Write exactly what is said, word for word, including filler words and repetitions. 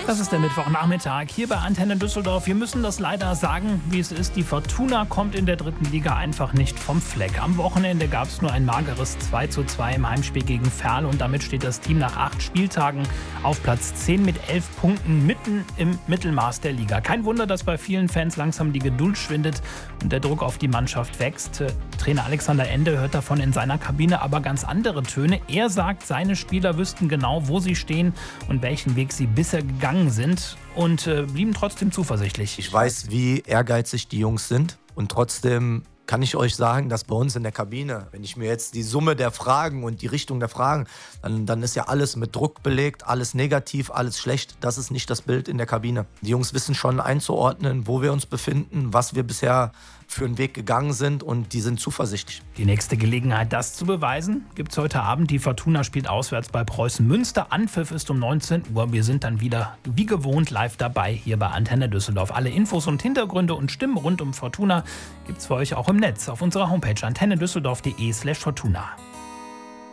Das ist der Mittwochnachmittag hier bei Antenne Düsseldorf. Wir müssen das leider sagen, wie es ist. Die Fortuna kommt in der dritten Liga einfach nicht vom Fleck. Am Wochenende gab es nur ein mageres zwei zu zwei im Heimspiel gegen Verl und damit steht das Team nach acht Spieltagen auf Platz zehn mit elf Punkten mitten im Mittelmaß der Liga. Kein Wunder, dass bei vielen Fans langsam die Geduld schwindet und der Druck auf die Mannschaft wächst. Trainer Alexander Ende hört davon in seiner Kabine aber ganz andere Töne. Er sagt, seine Spieler wüssten genau, wo sie stehen und welchen Weg sie bisher gegangen sind und äh, blieben trotzdem zuversichtlich. Ich weiß, wie ehrgeizig die Jungs sind und trotzdem kann ich euch sagen, dass bei uns in der Kabine, wenn ich mir jetzt die Summe der Fragen und die Richtung der Fragen, dann, dann ist ja alles mit Druck belegt, alles negativ, alles schlecht. Das ist nicht das Bild in der Kabine. Die Jungs wissen schon einzuordnen, wo wir uns befinden, was wir bisher für einen Weg gegangen sind und die sind zuversichtlich. Die nächste Gelegenheit, das zu beweisen, gibt es heute Abend. Die Fortuna spielt auswärts bei Preußen Münster. Anpfiff ist um neunzehn Uhr. Wir sind dann wieder wie gewohnt live dabei hier bei Antenne Düsseldorf. Alle Infos und Hintergründe und Stimmen rund um Fortuna gibt es für euch auch im Netz auf unserer Homepage antennedüsseldorf punkt de slash fortuna.